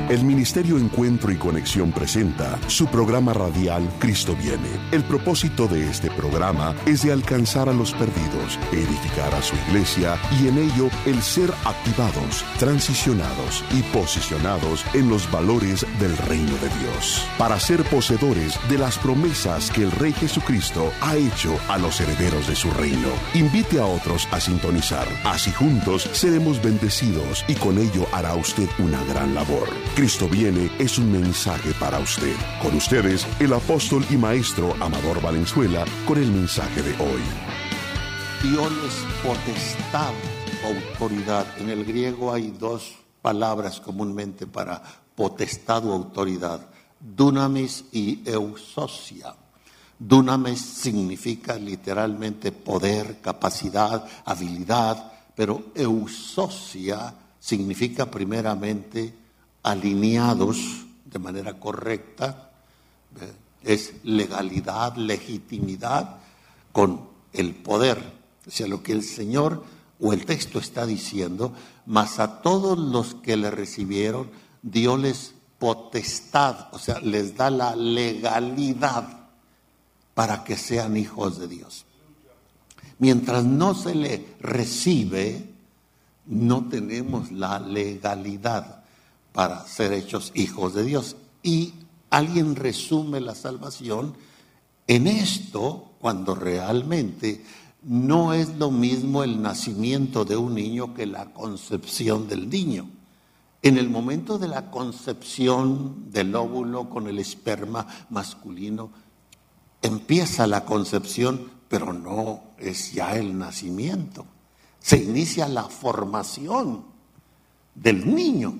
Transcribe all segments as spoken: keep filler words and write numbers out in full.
El Ministerio Encuentro y Conexión presenta su programa radial Cristo Viene. El propósito de este programa es de alcanzar a los perdidos, edificar a su iglesia y en ello el ser activados, transicionados y posicionados en los valores del reino de Dios, para ser poseedores de las promesas que el Rey Jesucristo ha hecho a los herederos de su reino. Invite a otros a sintonizar, así juntos seremos bendecidos y con ello hará usted una gran labor. Cristo Viene es un mensaje para usted. Con ustedes, el apóstol y maestro Amador Valenzuela, con el mensaje de hoy. Dioles potestad o autoridad. En el griego hay dos palabras comúnmente para potestad o autoridad: dunamis y eusocia. Dunamis significa literalmente poder, capacidad, habilidad, pero eusocia significa primeramente alineados de manera correcta, es legalidad, legitimidad con el poder. O sea, lo que el Señor o el texto está diciendo: mas a todos los que le recibieron, dióles potestad, o sea, les da la legalidad para que sean hijos de Dios. Mientras no se le recibe, no tenemos la legalidad para ser hechos hijos de Dios. Y alguien resume la salvación en esto, cuando realmente no es lo mismo el nacimiento de un niño que la concepción del niño. En el momento de la concepción del óvulo con el esperma masculino, empieza la concepción, pero no es ya el nacimiento. Se inicia la formación del niño.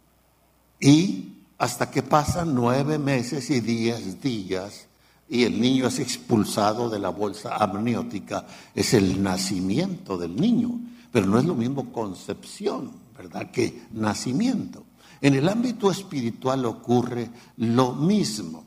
Y hasta que pasan nueve meses y diez días y el niño es expulsado de la bolsa amniótica, es el nacimiento del niño. Pero no es lo mismo concepción, ¿verdad?, que nacimiento. En el ámbito espiritual ocurre lo mismo.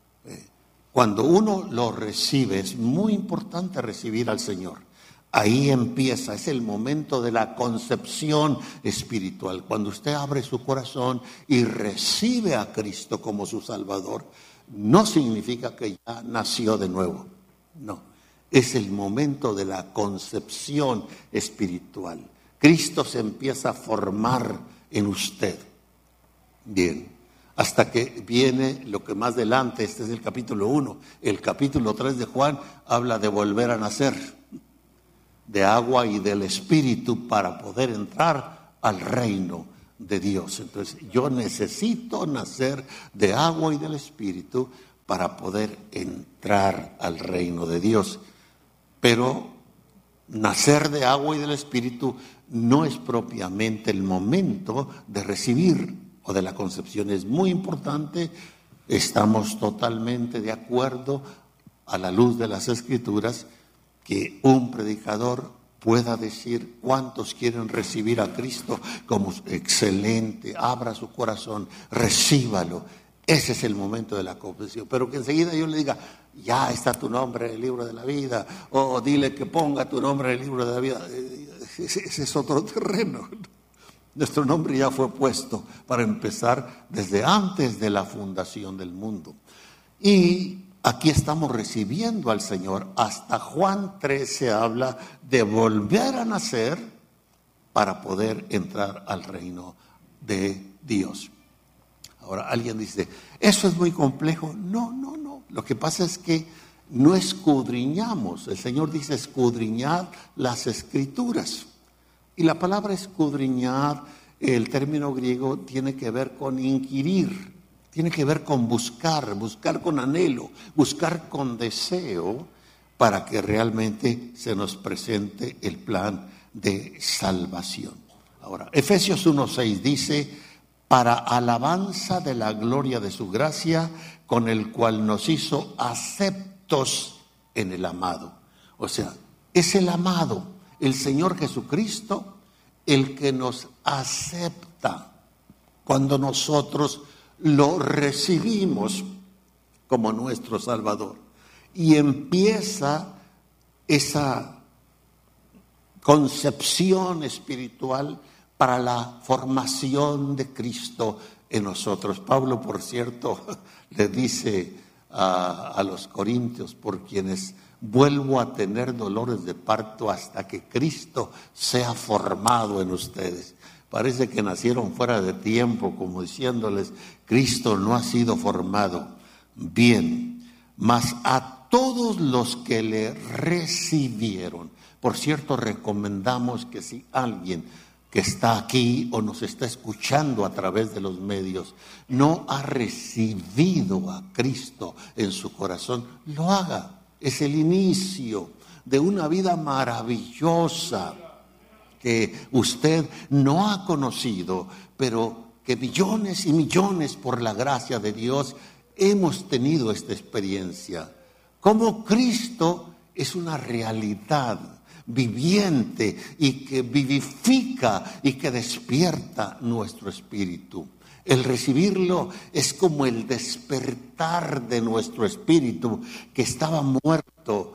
Cuando uno lo recibe, es muy importante recibir al Señor. Ahí empieza, es el momento de la concepción espiritual. Cuando usted abre su corazón y recibe a Cristo como su Salvador, no significa que ya nació de nuevo. No, es el momento de la concepción espiritual. Cristo se empieza a formar en usted. Bien, hasta que viene lo que más adelante, este es el capítulo uno. El capítulo tres de Juan habla de volver a nacer de agua y del Espíritu para poder entrar al reino de Dios. Entonces, yo necesito nacer de agua y del Espíritu para poder entrar al reino de Dios. Pero nacer de agua y del Espíritu no es propiamente el momento de recibir o de la concepción. Es muy importante, estamos totalmente de acuerdo a la luz de las Escrituras, que un predicador pueda decir cuántos quieren recibir a Cristo como excelente, abra su corazón, recíbalo. Ese es el momento de la confesión. Pero que enseguida yo le diga, ya está tu nombre en el libro de la vida, o dile que ponga tu nombre en el libro de la vida, ese es otro terreno. Nuestro nombre ya fue puesto para empezar desde antes de la fundación del mundo. Y aquí estamos recibiendo al Señor. Hasta Juan trece habla de volver a nacer para poder entrar al reino de Dios. Ahora alguien dice, eso es muy complejo. No, no, no. Lo que pasa es que no escudriñamos. El Señor dice, escudriñad las Escrituras. Y la palabra escudriñar, el término griego, tiene que ver con inquirir. Tiene que ver con buscar, buscar con anhelo, buscar con deseo para que realmente se nos presente el plan de salvación. Ahora, Efesios uno seis dice, para alabanza de la gloria de su gracia, con el cual nos hizo aceptos en el amado. O sea, es el amado, el Señor Jesucristo, el que nos acepta cuando nosotros lo recibimos como nuestro Salvador. Y empieza esa concepción espiritual para la formación de Cristo en nosotros. Pablo, por cierto, le dice a, a los corintios, por quienes vuelvo a tener dolores de parto hasta que Cristo sea formado en ustedes. Parece que nacieron fuera de tiempo, como diciéndoles, Cristo no ha sido formado. Bien, mas a todos los que le recibieron. Por cierto, recomendamos que si alguien que está aquí o nos está escuchando a través de los medios no ha recibido a Cristo en su corazón, lo haga. Es el inicio de una vida maravillosa que usted no ha conocido, pero que millones y millones por la gracia de Dios hemos tenido esta experiencia. Como Cristo es una realidad viviente y que vivifica y que despierta nuestro espíritu. El recibirlo es como el despertar de nuestro espíritu que estaba muerto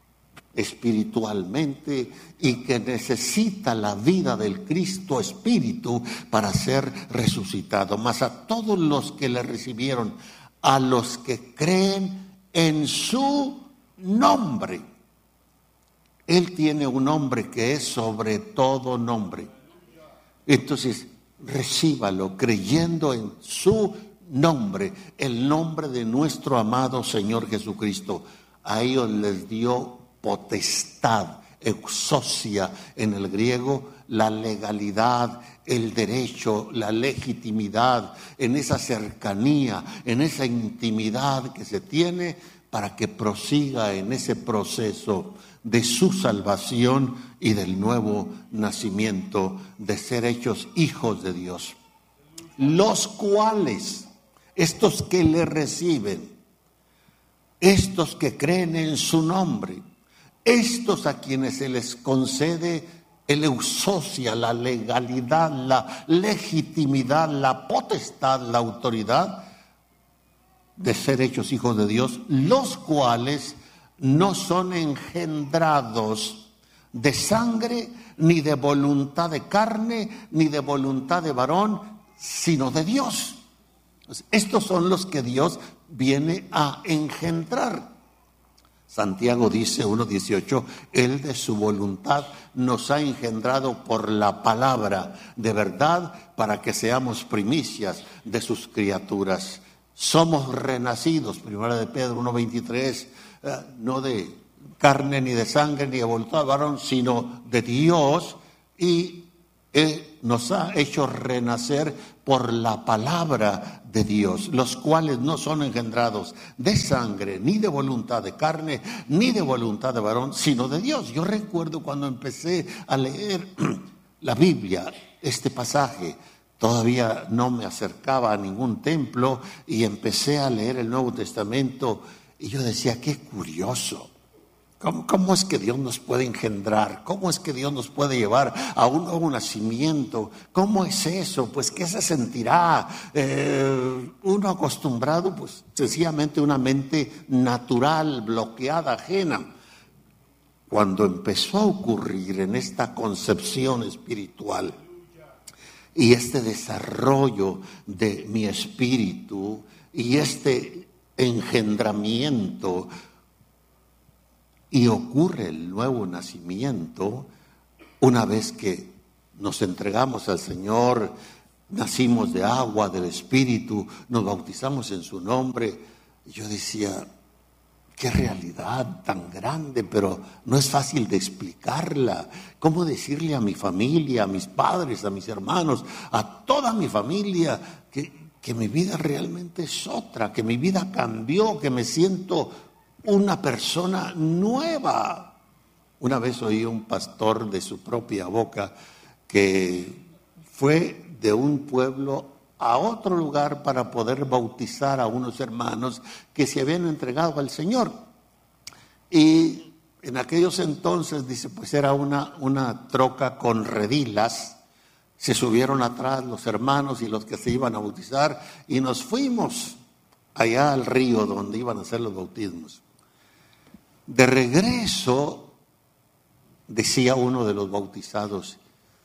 espiritualmente y que necesita la vida del Cristo Espíritu para ser resucitado. Mas a todos los que le recibieron, a los que creen en su nombre. Él tiene un nombre que es sobre todo nombre. Entonces, recíbalo creyendo en su nombre, el nombre de nuestro amado Señor Jesucristo. A ellos les dio potestad, exousia en el griego, la legalidad, el derecho, la legitimidad, en esa cercanía, en esa intimidad que se tiene para que prosiga en ese proceso de su salvación y del nuevo nacimiento, de ser hechos hijos de Dios. Los cuales, estos que le reciben, estos que creen en su nombre, estos a quienes se les concede el exousia, la legalidad, la legitimidad, la potestad, la autoridad de ser hechos hijos de Dios, los cuales no son engendrados de sangre, ni de voluntad de carne, ni de voluntad de varón, sino de Dios. Estos son los que Dios viene a engendrar. Santiago dice uno dieciocho, Él de su voluntad nos ha engendrado por la palabra de verdad para que seamos primicias de sus criaturas. Somos renacidos, primera de Pedro uno veintitrés, eh, no de carne ni de sangre ni de voluntad de varón, sino de Dios, y Él nos ha hecho renacer por la palabra de Dios, los cuales no son engendrados de sangre, ni de voluntad de carne, ni de voluntad de varón, sino de Dios. Yo recuerdo cuando empecé a leer la Biblia, este pasaje, todavía no me acercaba a ningún templo y empecé a leer el Nuevo Testamento y yo decía, qué curioso. ¿Cómo, ¿Cómo es que Dios nos puede engendrar? ¿Cómo es que Dios nos puede llevar a un nuevo nacimiento? ¿Cómo es eso? Pues, ¿qué se sentirá? Eh, uno acostumbrado, pues, sencillamente una mente natural, bloqueada, ajena. Cuando empezó a ocurrir en esta concepción espiritual y este desarrollo de mi espíritu y este engendramiento, y ocurre el nuevo nacimiento, una vez que nos entregamos al Señor, nacimos de agua, del Espíritu, nos bautizamos en su nombre. Yo decía, qué realidad tan grande, pero no es fácil de explicarla. ¿Cómo decirle a mi familia, a mis padres, a mis hermanos, a toda mi familia que, que mi vida realmente es otra, que mi vida cambió, que me siento una persona nueva? Una vez oí un pastor de su propia boca que fue de un pueblo a otro lugar para poder bautizar a unos hermanos que se habían entregado al Señor. Y en aquellos entonces, dice, pues era una, una troca con redilas. Se subieron atrás los hermanos y los que se iban a bautizar y nos fuimos allá al río donde iban a hacer los bautismos. De regreso, decía uno de los bautizados,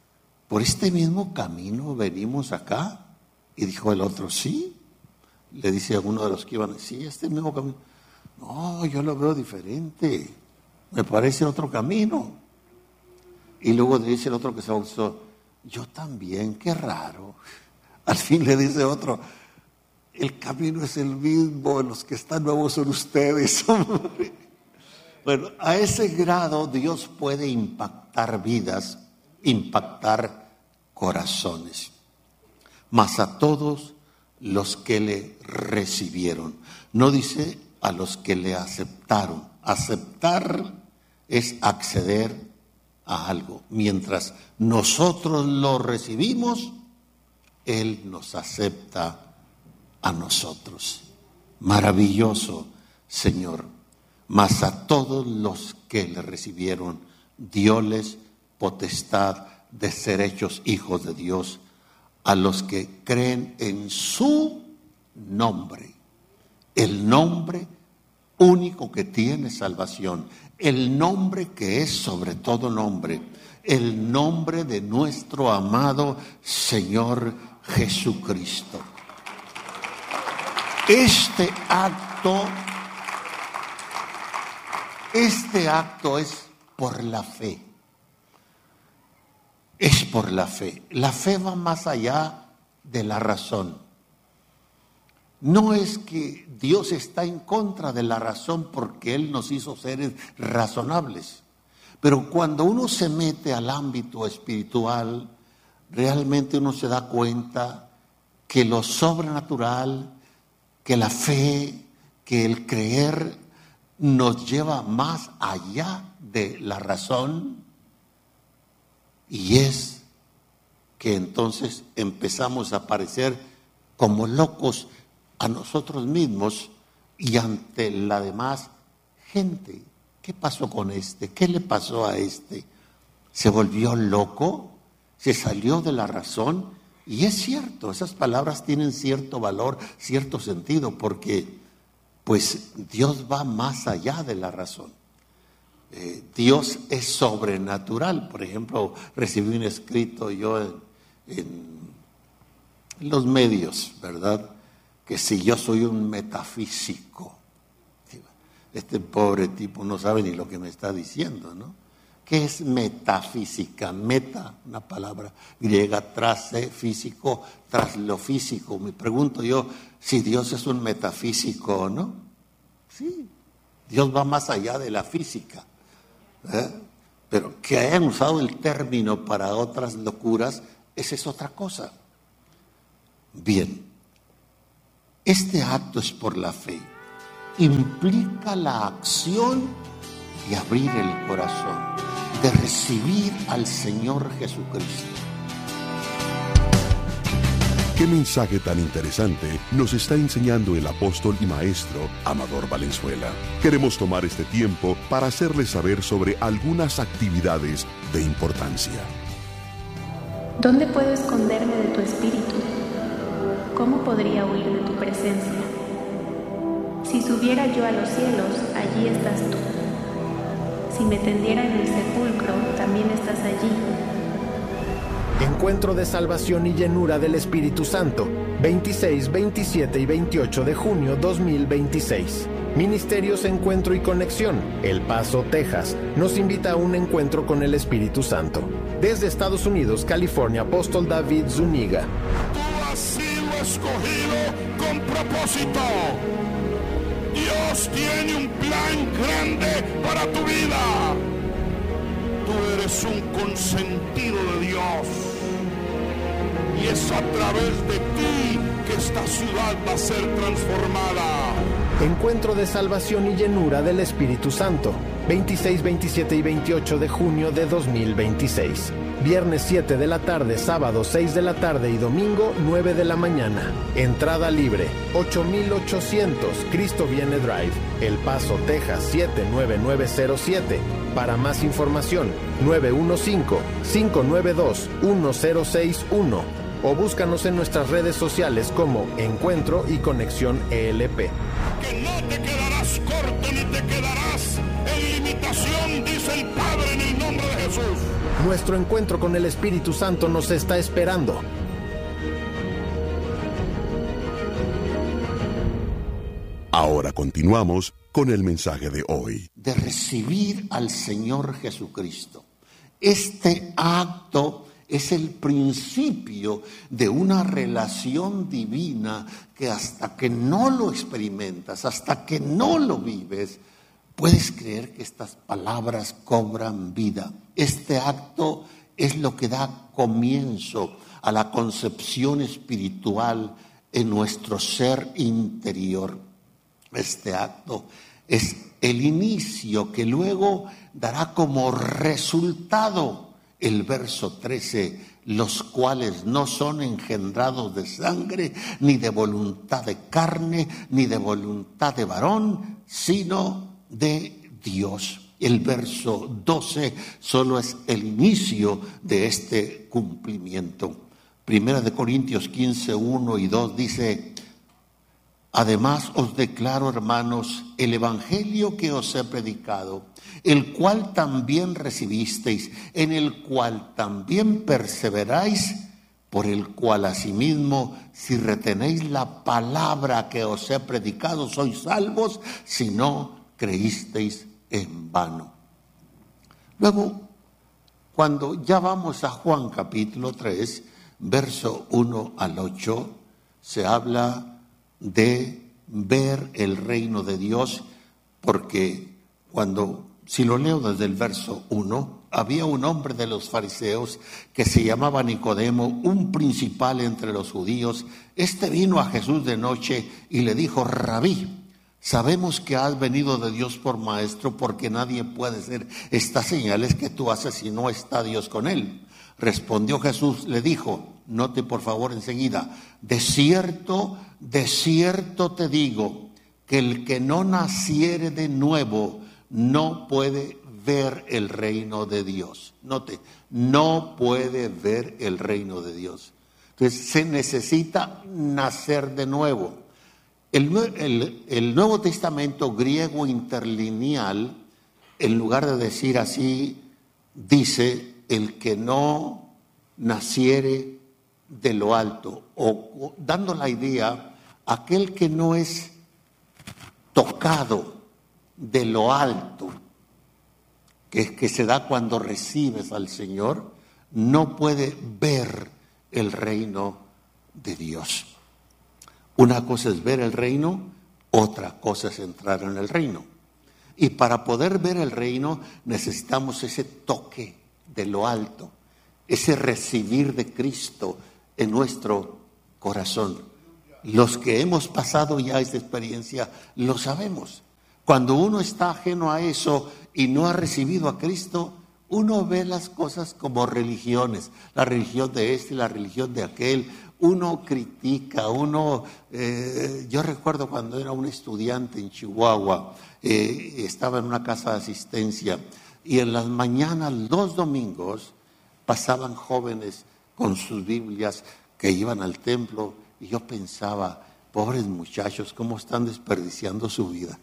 ¿por este mismo camino venimos acá? Y dijo el otro, sí. Le dice a uno de los que iban, sí, este mismo camino. No, yo lo veo diferente, me parece otro camino. Y luego le dice el otro que se bautizó, yo también, qué raro. Al fin le dice otro, el camino es el mismo, los que están nuevos son ustedes. Bueno, a ese grado Dios puede impactar vidas, impactar corazones. Mas a todos los que le recibieron. No dice a los que le aceptaron. Aceptar es acceder a algo. Mientras nosotros lo recibimos, Él nos acepta a nosotros. Maravilloso, Señor. Mas a todos los que le recibieron, dióles potestad de ser hechos hijos de Dios, a los que creen en su nombre, el nombre único que tiene salvación, el nombre que es sobre todo nombre, el nombre de nuestro amado Señor Jesucristo. Este acto, este acto es por la fe. Es por la fe. La fe va más allá de la razón. No es que Dios está en contra de la razón porque Él nos hizo seres razonables. Pero cuando uno se mete al ámbito espiritual, realmente uno se da cuenta que lo sobrenatural, que la fe, que el creer nos lleva más allá de la razón. Y es que entonces empezamos a parecer como locos a nosotros mismos y ante la demás gente. ¿Qué pasó con este? ¿Qué le pasó a este? ¿Se volvió loco? ¿Se salió de la razón? Y es cierto, esas palabras tienen cierto valor, cierto sentido, porque pues Dios va más allá de la razón. Eh, Dios es sobrenatural. Por ejemplo, recibí un escrito yo en, en los medios, ¿verdad? Que si yo soy un metafísico. Este pobre tipo no sabe ni lo que me está diciendo, ¿no? ¿Qué es metafísica? Meta, una palabra griega, tras eh, físico, tras lo físico. Me pregunto yo si Dios es un metafísico o no. Sí, Dios va más allá de la física. ¿Eh? Pero que hayan usado el término para otras locuras, esa es otra cosa. Bien, este acto es por la fe, implica la acción de abrir el corazón, de recibir al Señor Jesucristo. ¿Qué mensaje tan interesante nos está enseñando el apóstol y maestro Amador Valenzuela? Queremos tomar este tiempo para hacerles saber sobre algunas actividades de importancia. ¿Dónde puedo esconderme de tu espíritu? ¿Cómo podría huir de tu presencia? Si subiera yo a los cielos, allí estás tú. Si me tendiera en el sepulcro, también estás allí. Encuentro de salvación y llenura del Espíritu Santo, veintiséis, veintisiete y veintiocho de junio dos mil veintiséis. Ministerios Encuentro y Conexión, El Paso, Texas, nos invita a un encuentro con el Espíritu Santo. Desde Estados Unidos, California, apóstol David Zúñiga. Tú has sido escogido con propósito. Dios tiene un plan grande para tu vida. Tú eres un consentido de Dios. Y es a través de ti que esta ciudad va a ser transformada. Encuentro de salvación y llenura del Espíritu Santo, veintiséis, veintisiete y veintiocho de junio de dos mil veintiséis. Viernes siete de la tarde, sábado seis de la tarde y domingo nueve de la mañana. Entrada libre, ocho mil ochocientos Cristo Viene Drive, El Paso, Texas siete nueve nueve cero siete. Para más información, nueve uno cinco, cinco nueve dos, uno cero seis uno o búscanos en nuestras redes sociales como Encuentro y Conexión E L P. Que no te quedarás corto ni te quedarás en limitación, dice el Padre en el nombre de Jesús. Nuestro encuentro con el Espíritu Santo nos está esperando. Ahora continuamos con el mensaje de hoy. De recibir al Señor Jesucristo. Este acto es el principio de una relación divina que hasta que no lo experimentas, hasta que no lo vives, puedes creer que estas palabras cobran vida. Este acto es lo que da comienzo a la concepción espiritual en nuestro ser interior. Este acto es el inicio que luego dará como resultado el verso trece, los cuales no son engendrados de sangre, ni de voluntad de carne, ni de voluntad de varón, sino de Dios. El verso doce solo es el inicio de este cumplimiento. Primera de Corintios quince, uno y dos dice: además os declaro, hermanos, el evangelio que os he predicado, el cual también recibisteis, en el cual también perseveráis, por el cual asimismo, si retenéis la palabra que os he predicado, sois salvos, si no creísteis en vano. Luego, cuando ya vamos a Juan capítulo tres, verso uno al ocho, se habla de ver el reino de Dios, porque cuando, si lo leo desde el verso uno, había un hombre de los fariseos que se llamaba Nicodemo, un principal entre los judíos. Este vino a Jesús de noche y le dijo: Rabí, sabemos que has venido de Dios por maestro, porque nadie puede hacer estas señales que tú haces si no está Dios con él. Respondió Jesús, le dijo, note por favor enseguida: de cierto, de cierto te digo, que el que no naciere de nuevo no puede ver el reino de Dios. Note, no puede ver el reino de Dios. Entonces se necesita nacer de nuevo. El, el, el Nuevo Testamento griego interlineal, en lugar de decir así, dice: el que no naciere de lo alto, o, o dando la idea, aquel que no es tocado de lo alto, que, que se da cuando recibes al Señor, no puede ver el reino de Dios. Una cosa es ver el reino, otra cosa es entrar en el reino. Y para poder ver el reino necesitamos ese toque de lo alto, ese recibir de Cristo en nuestro corazón. Los que hemos pasado ya esta experiencia lo sabemos. Cuando uno está ajeno a eso y no ha recibido a Cristo, uno ve las cosas como religiones, la religión de este, la religión de aquel. Uno critica, uno... Eh, yo recuerdo cuando era un estudiante en Chihuahua, eh, estaba en una casa de asistencia, y en las mañanas, los domingos, pasaban jóvenes con sus Biblias que iban al templo, y yo pensaba, pobres muchachos, ¿cómo están desperdiciando su vida?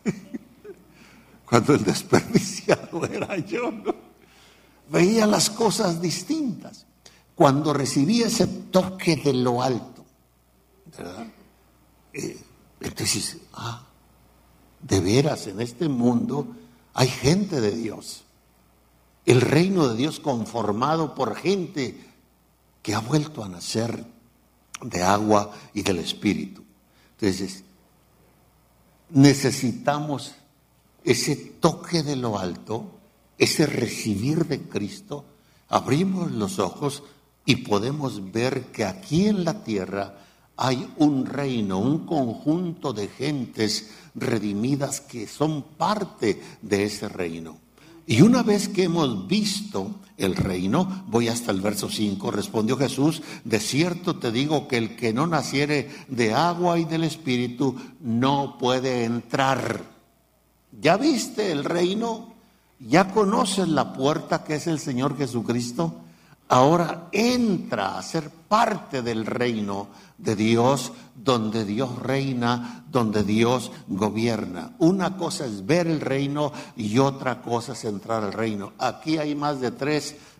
Cuando el desperdiciado era yo, ¿no? Veía las cosas distintas. Cuando recibí ese toque de lo alto, ¿verdad? Eh, entonces, ah, de veras, en este mundo hay gente de Dios. El reino de Dios conformado por gente que ha vuelto a nacer de agua y del Espíritu. Entonces, necesitamos ese toque de lo alto, ese recibir de Cristo. Abrimos los ojos y podemos ver que aquí en la tierra hay un reino, un conjunto de gentes redimidas que son parte de ese reino. Y una vez que hemos visto el reino, voy hasta el verso cinco, respondió Jesús, de cierto te digo que el que no naciere de agua y del Espíritu no puede entrar. ¿Ya viste el reino? ¿Ya conoces la puerta que es el Señor Jesucristo? Ahora entra a ser parte del reino de Dios, donde Dios reina, donde Dios gobierna. Una cosa es ver el reino y otra cosa es entrar al reino. Aquí hay más de tres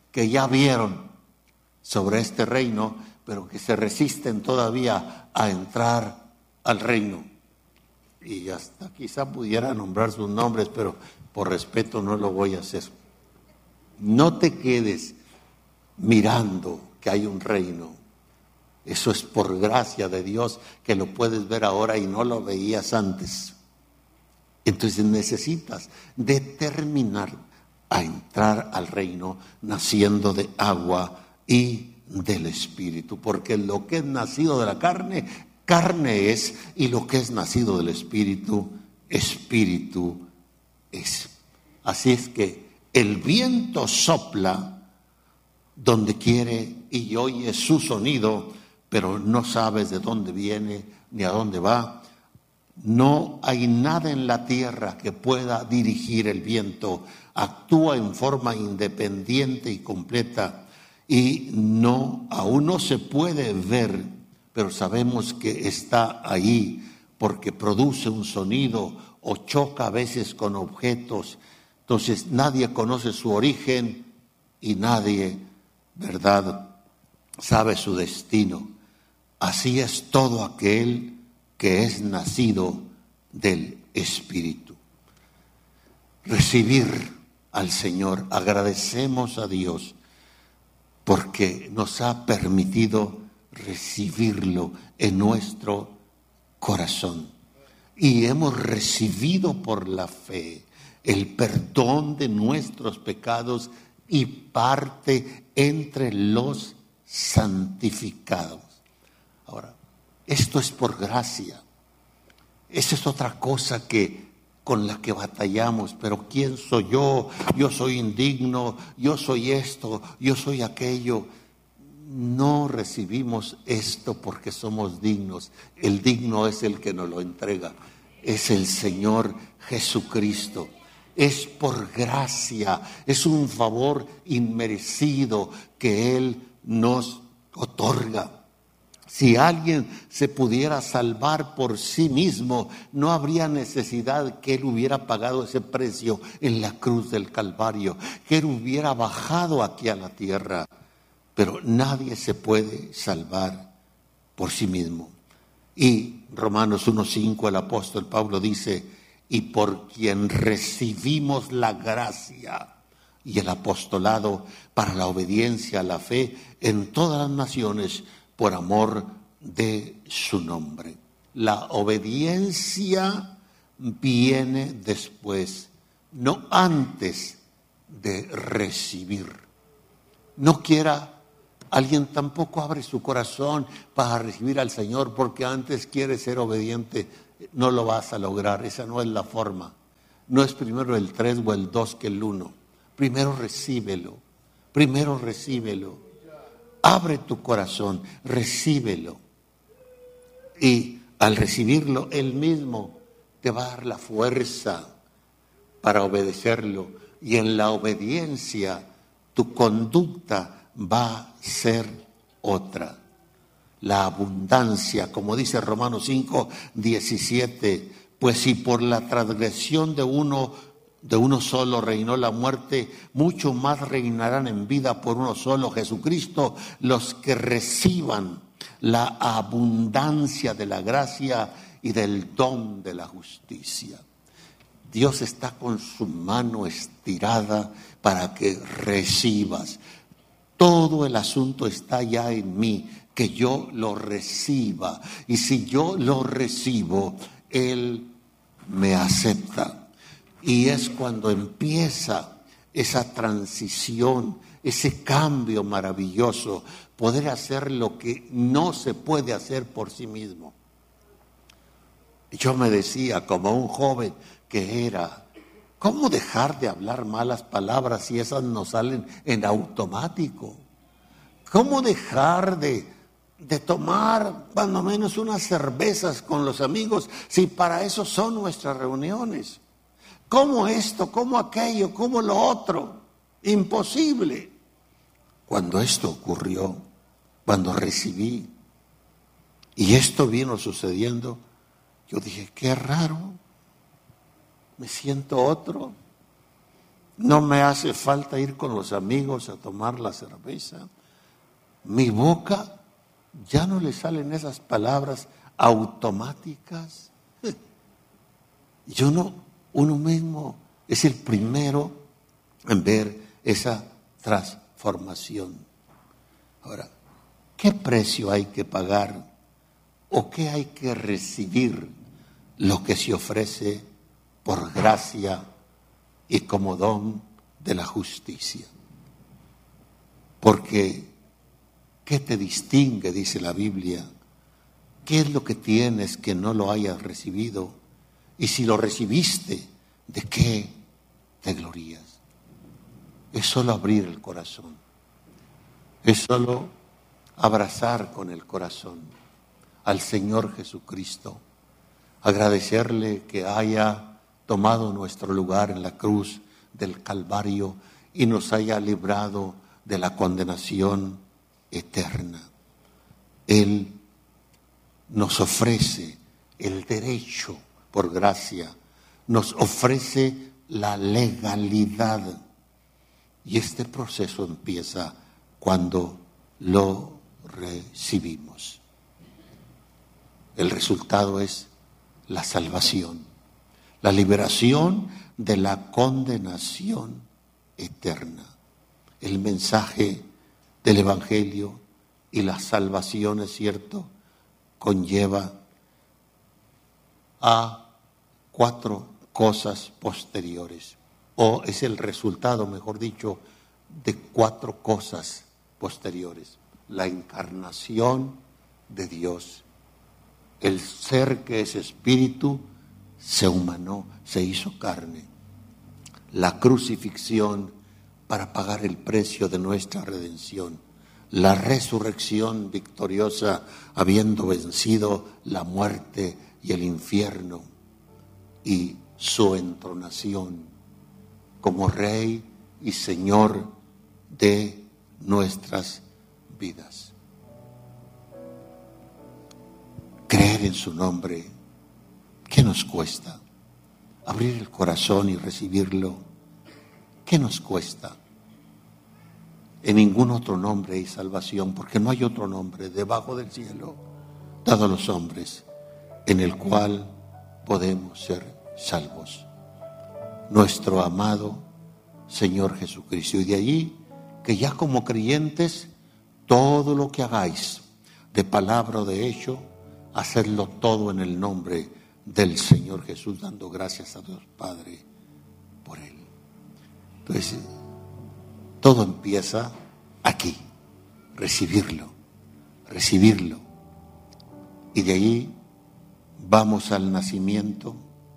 que ya vieron sobre este reino, pero que se resisten todavía a entrar al reino. Y hasta quizá pudiera nombrar sus nombres, pero por respeto no lo voy a hacer. No te quedes mirando que hay un reino. Eso es por gracia de Dios que lo puedes ver ahora y no lo veías antes. Entonces necesitas determinar a entrar al reino naciendo de agua y del Espíritu, porque lo que es nacido de la carne, carne es, y lo que es nacido del Espíritu, Espíritu es. Así es que el viento sopla donde quiere y oye su sonido, pero no sabes de dónde viene ni a dónde va. No hay nada en la tierra que pueda dirigir el viento. Actúa en forma independiente y completa y no, aún no se puede ver, pero sabemos que está ahí porque produce un sonido o choca a veces con objetos. Entonces nadie conoce su origen y nadie, ¿verdad?, sabe su destino. Así es todo aquel que es nacido del Espíritu. Recibir al Señor. Agradecemos a Dios porque nos ha permitido recibirlo en nuestro corazón. Y hemos recibido por la fe el perdón de nuestros pecados y parte entre los santificados. Ahora, esto es por gracia. Esa es otra cosa que con la que batallamos. Pero ¿quién soy yo? Yo soy indigno, yo soy esto, yo soy aquello. No recibimos esto porque somos dignos. El digno es el que nos lo entrega. Es el Señor Jesucristo. Es por gracia, es un favor inmerecido que Él nos otorga. Si alguien se pudiera salvar por sí mismo, no habría necesidad que Él hubiera pagado ese precio en la cruz del Calvario, que Él hubiera bajado aquí a la tierra. Pero nadie se puede salvar por sí mismo. Y Romanos uno cinco, el apóstol Pablo dice: y por quien recibimos la gracia y el apostolado para la obediencia a la fe en todas las naciones por amor de su nombre. La obediencia viene después, no antes de recibir. No quiera, alguien tampoco abre su corazón para recibir al Señor porque antes quiere ser obediente. No lo vas a lograr, esa no es la forma. No es primero el tres o el dos que el uno. Primero recíbelo, primero recíbelo. Abre tu corazón, recíbelo. Y al recibirlo, Él mismo te va a dar la fuerza para obedecerlo. Y en la obediencia, tu conducta va a ser otra. La abundancia, como dice Romanos cinco, diecisiete, pues si por la transgresión de uno, de uno solo reinó la muerte, mucho más reinarán en vida por uno solo, Jesucristo, los que reciban la abundancia de la gracia y del don de la justicia. Dios está con su mano estirada para que recibas. Todo el asunto está ya en mí, que yo lo reciba. Y si yo lo recibo, Él me acepta. Y es cuando empieza esa transición, ese cambio maravilloso, poder hacer lo que no se puede hacer por sí mismo. Yo me decía, como un joven que era, ¿cómo dejar de hablar malas palabras si esas nos salen en automático? ¿Cómo dejar de, de tomar cuando menos unas cervezas con los amigos si para eso son nuestras reuniones? ¿Cómo esto? ¿Cómo aquello? ¿Cómo lo otro? Imposible. Cuando esto ocurrió, cuando recibí, y esto vino sucediendo, yo dije, qué raro, me siento otro. No me hace falta ir con los amigos a tomar la cerveza. Mi boca ya no le salen esas palabras automáticas. Y uno, uno mismo es el primero en ver esa transformación. Ahora, ¿qué precio hay que pagar o qué hay que recibir lo que se ofrece por gracia y como don de la justicia? Porque ¿qué te distingue? Dice la Biblia. ¿Qué es lo que tienes que no lo hayas recibido? Y si lo recibiste, ¿de qué te glorías? Es solo abrir el corazón. Es solo abrazar con el corazón al Señor Jesucristo. Agradecerle que haya tomado nuestro lugar en la cruz del Calvario y nos haya librado de la condenación eterna. Él nos ofrece el derecho por gracia, nos ofrece la legalidad. Y este proceso empieza cuando lo recibimos. El resultado es la salvación, la liberación de la condenación eterna. El mensaje del Evangelio y la salvación, es cierto, conlleva a cuatro cosas posteriores, o es el resultado, mejor dicho, de cuatro cosas posteriores. La encarnación de Dios, el ser que es espíritu, se humanó, se hizo carne. La crucifixión para pagar el precio de nuestra redención. La resurrección victoriosa, habiendo vencido la muerte y el infierno. Y su entronación como Rey y Señor de nuestras vidas. Creer en su nombre, ¿qué nos cuesta? Abrir el corazón y recibirlo, ¿qué nos cuesta? En ningún otro nombre hay salvación, porque no hay otro nombre debajo del cielo dado a los hombres en el cual podemos ser salvos. Nuestro amado Señor Jesucristo. Y de allí que ya como creyentes, todo lo que hagáis, de palabra o de hecho, hacedlo todo en el nombre del Señor Jesús, dando gracias a Dios Padre por Él. Entonces, todo empieza aquí, recibirlo, recibirlo. Y de ahí vamos al nacimiento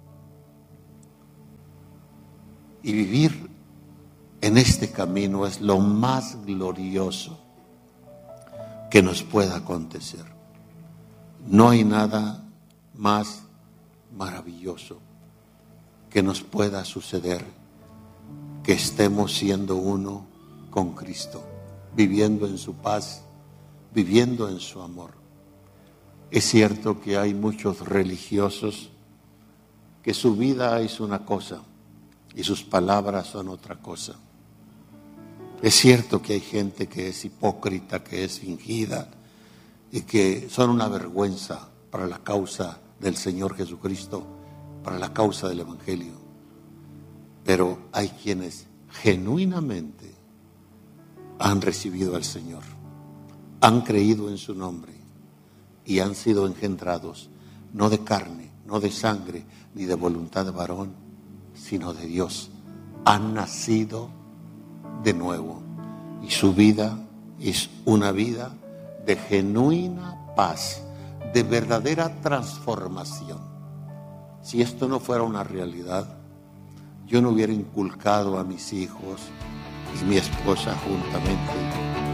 y vivir en este camino es lo más glorioso que nos pueda acontecer. No hay nada más maravilloso que nos pueda suceder que estemos siendo uno con Cristo, viviendo en su paz, viviendo en su amor. Es cierto que hay muchos religiosos que su vida es una cosa y sus palabras son otra cosa. Es cierto que hay gente que es hipócrita, que es fingida y que son una vergüenza para la causa del Señor Jesucristo, para la causa del Evangelio. Pero hay quienes genuinamente han recibido al Señor, han creído en su nombre y han sido engendrados, no de carne, no de sangre, ni de voluntad de varón, sino de Dios. Han nacido de nuevo y su vida es una vida de genuina paz, de verdadera transformación. Si esto no fuera una realidad, yo no hubiera inculcado a mis hijos y mi esposa juntamente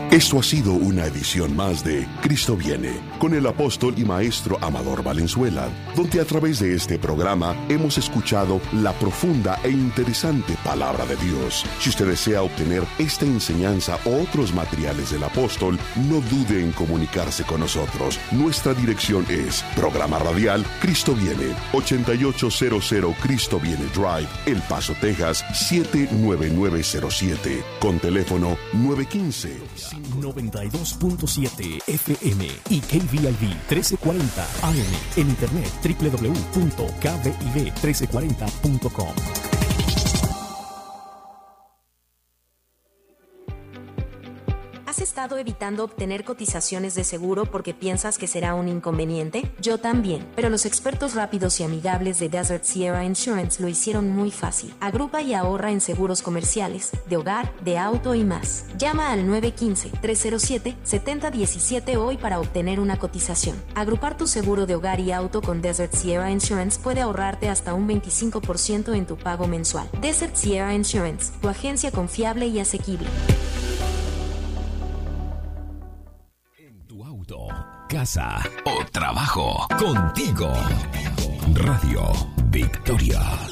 Esto ha sido una edición más de Cristo Viene, con el apóstol y maestro Amador Valenzuela, donde a través de este programa hemos escuchado la profunda e interesante palabra de Dios. Si usted desea obtener esta enseñanza o otros materiales del apóstol, no dude en comunicarse con nosotros. Nuestra dirección es Programa Radial Cristo Viene, ochenta y ocho cero cero Cristo Viene Drive, El Paso, Texas, siete nueve nueve cero siete, con teléfono nueve uno cinco. noventa y dos punto siete F M y K V I V trece cuarenta A M. En internet doble u doble u doble u punto k v i v trece cuarenta punto com. ¿Has estado evitando obtener cotizaciones de seguro porque piensas que será un inconveniente? Yo también, pero los expertos rápidos y amigables de Desert Sierra Insurance lo hicieron muy fácil. Agrupa y ahorra en seguros comerciales, de hogar, de auto y más. Llama al nueve uno cinco, tres cero siete, siete cero uno siete hoy para obtener una cotización. Agrupar tu seguro de hogar y auto con Desert Sierra Insurance puede ahorrarte hasta un veinticinco por ciento en tu pago mensual. Desert Sierra Insurance, tu agencia confiable y asequible. Casa o trabajo, contigo. Radio Victoria.